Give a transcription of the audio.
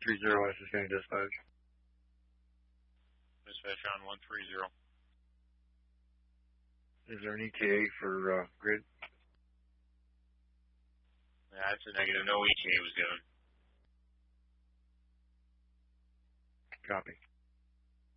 Essex County Dispatch. Dispatch on 130. Is there an ETA for grid? That's a negative. No ETA was given. Copy.